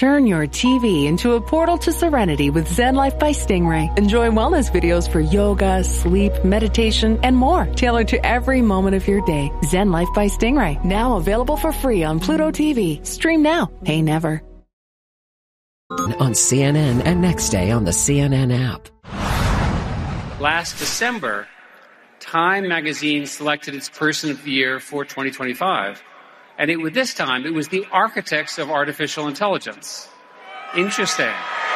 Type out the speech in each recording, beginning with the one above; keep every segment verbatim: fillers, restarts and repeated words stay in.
Turn your T V into a portal to serenity with Zen Life by Stingray. Enjoy wellness videos for yoga, sleep, meditation, and more, tailored to every moment of your day. Zen Life by Stingray, now available for free on Pluto T V. Stream now, pay never. On C N N and next day on the C N N app. Last December, Time magazine selected its Person of the Year for twenty twenty-five. And it, this time, it was the architects of artificial intelligence. Interesting.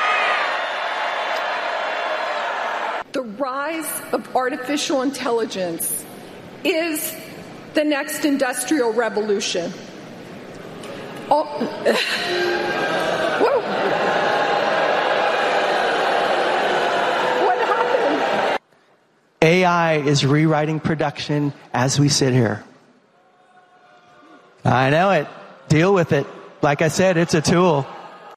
The rise of artificial intelligence is the next industrial revolution. Oh. Whoa. What happened? A I is rewriting production as we sit here. I know it. Deal with it. Like I said, it's a tool.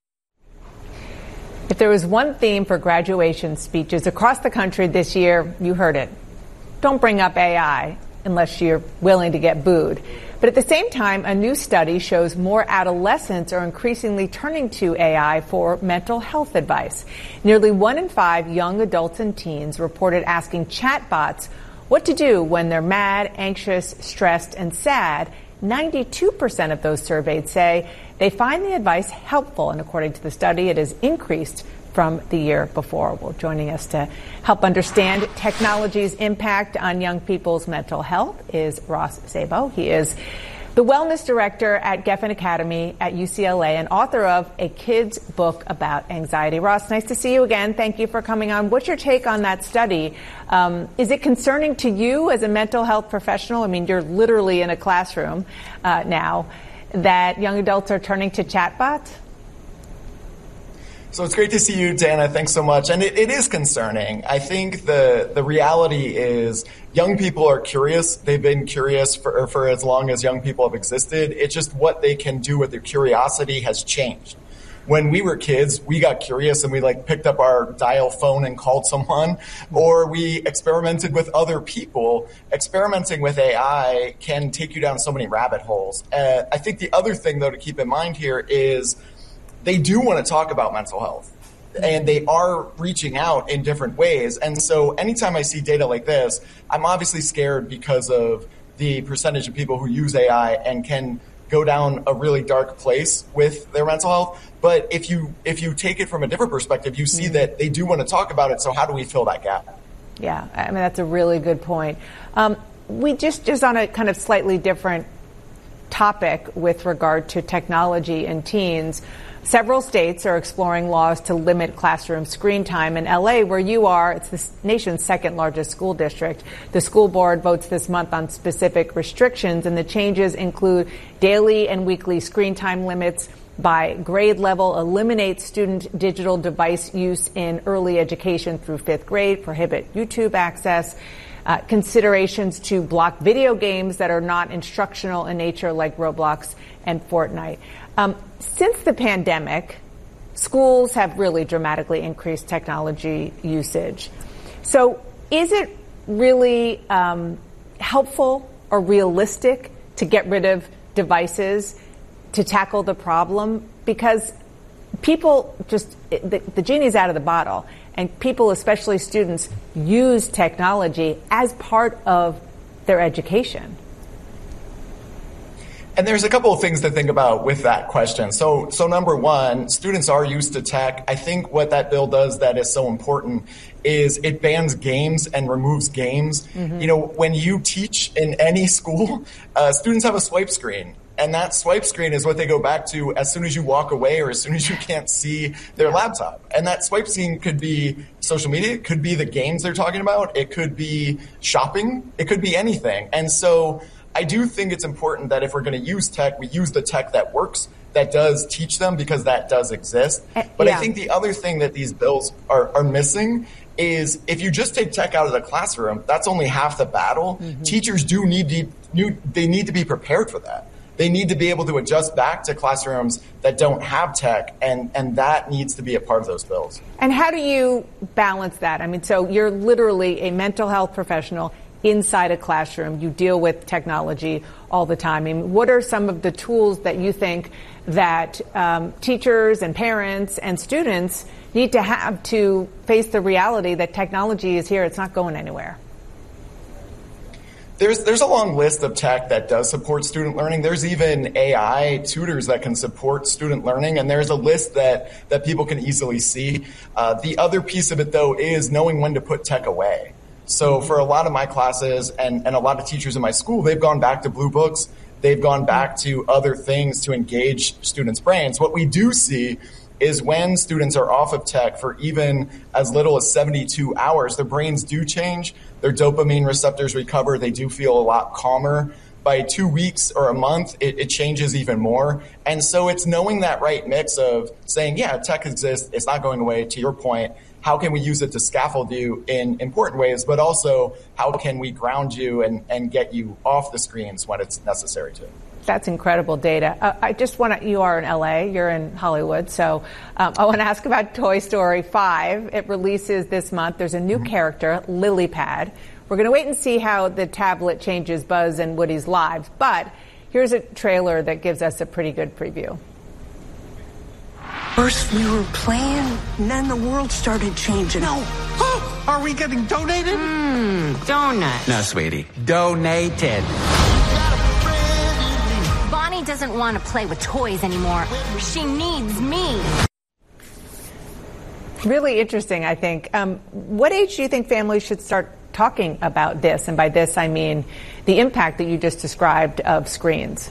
If there was one theme for graduation speeches across the country this year, you heard it. Don't bring up A I unless you're willing to get booed. But at the same time, a new study shows more adolescents are increasingly turning to A I for mental health advice. Nearly one in five young adults and teens reported asking chatbots what to do when they're mad, anxious, stressed, and sad. ninety-two percent of those surveyed say they find the advice helpful, and according to the study, it has increased from the year before. Well, joining us to help understand technology's impact on young people's mental health is Ross Szabó. He is the wellness director at Geffen Academy at U C L A and author of a kid's book about anxiety. Ross, nice to see you again. Thank you for coming on. What's your take on that study? Um, is it concerning to you as a mental health professional? I mean, you're literally in a classroom uh, now that young adults are turning to chatbots? So it's great to see you, Dana. Thanks so much. And it, it is concerning. I think the, the reality is young people are curious. They've been curious for, for as long as young people have existed. It's just what they can do with their curiosity has changed. When we were kids, we got curious and we like picked up our dial phone and called someone, or we experimented with other people. Experimenting with A I can take you down so many rabbit holes. Uh, I think the other thing, though, to keep in mind here is they do want to talk about mental health, and they are reaching out in different ways. And so anytime I see data like this, I'm obviously scared because of the percentage of people who use A I and can go down a really dark place with their mental health. But if you if you take it from a different perspective, you see mm-hmm. that they do want to talk about it. So how do we fill that gap? Yeah, I mean, that's a really good point. Um, we just, just on a kind of slightly different topic with regard to technology and teens, several states are exploring laws to limit classroom screen time. In L A, where you are, it's the nation's second largest school district. The school board votes this month on specific restrictions, and the changes include daily and weekly screen time limits by grade level, eliminate student digital device use in early education through fifth grade, prohibit YouTube access, uh, considerations to block video games that are not instructional in nature like Roblox and Fortnite. Um, since the pandemic, schools have really dramatically increased technology usage. So is it really um, helpful or realistic to get rid of devices to tackle the problem? Because people just, the, the genie's out of the bottle, and people, especially students, use technology as part of their education. And there's a couple of things to think about with that question. So, so number one, students are used to tech. I think what that bill does that is so important is it bans games and removes games. Mm-hmm. You know, when you teach in any school, uh, students have a swipe screen. And that swipe screen is what they go back to as soon as you walk away or as soon as you can't see their laptop. And that swipe screen could be social media, it could be the games they're talking about, it could be shopping, it could be anything. And so I do think it's important that if we're going to use tech, we use the tech that works, that does teach them, because that does exist. But yeah. I think the other thing that these bills are, are missing is if you just take tech out of the classroom, that's only half the battle. Mm-hmm. Teachers do need to, they need to be prepared for that. They need to be able to adjust back to classrooms that don't have tech, and, and that needs to be a part of those bills. And how do you balance that? I mean, so you're literally a mental health professional inside a classroom. You deal with technology all the time. I mean, what are some of the tools that you think that um, teachers and parents and students need to have to face the reality that technology is here, it's not going anywhere? There's there's a long list of tech that does support student learning. There's even A I tutors that can support student learning, and there's a list that, that people can easily see. Uh, the other piece of it, though, is knowing when to put tech away. So for a lot of my classes and, and a lot of teachers in my school, they've gone back to blue books. They've gone back to other things to engage students' brains. What we do see is when students are off of tech for even as little as seventy-two hours, their brains do change. Their dopamine receptors recover. They do feel a lot calmer. By two weeks or a month, it, it changes even more. And so it's knowing that right mix of saying, yeah, tech exists. It's not going away. To your point, how can we use it to scaffold you in important ways, but also how can we ground you and, and get you off the screens when it's necessary to? That's incredible data. Uh, I just want to, you are in L A, you're in Hollywood, so um, I want to ask about Toy Story five. It releases this month. There's a new mm-hmm. character, Lily Pad. We're going to wait and see how the tablet changes Buzz and Woody's lives, but here's a trailer that gives us a pretty good preview. First we were playing, and then the world started changing. No. Oh, are we getting donated? Mmm, donut. No, sweetie. Donated. Bonnie doesn't want to play with toys anymore. She needs me. Really interesting, I think. Um, what age do you think families should start talking about this? And by this, I mean the impact that you just described of screens.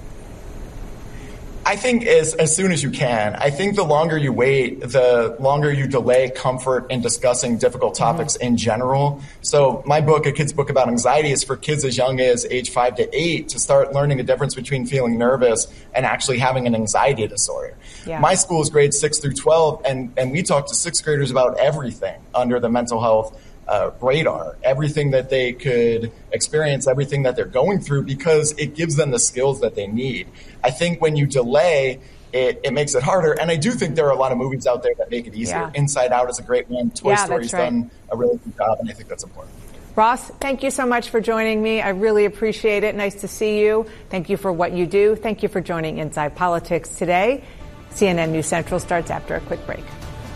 I think as, as soon as you can. I think the longer you wait, the longer you delay comfort in discussing difficult topics mm-hmm. in general. So my book, A Kid's Book About Anxiety, is for kids as young as age five to eight to start learning the difference between feeling nervous and actually having an anxiety disorder. Yeah. My school is grades six through twelve, and, and we talk to sixth graders about everything under the mental health Uh, radar, everything that they could experience, everything that they're going through, because it gives them the skills that they need. I think when you delay, it, it makes it harder. And I do think there are a lot of movies out there that make it easier. Yeah. Inside Out is a great one. Toy yeah, Story's right. done a really good job, and I think that's important. Ross, thank you so much for joining me. I really appreciate it. Nice to see you. Thank you for what you do. Thank you for joining Inside Politics today. C N N News Central starts after a quick break.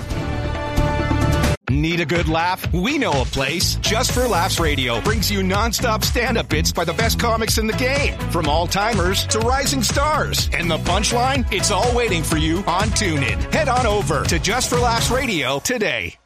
Need a good laugh? We know a place. Just for Laughs Radio brings you nonstop stand-up bits by the best comics in the game. From all-timers to rising stars. And the punchline? It's all waiting for you on TuneIn. Head on over to Just for Laughs Radio today.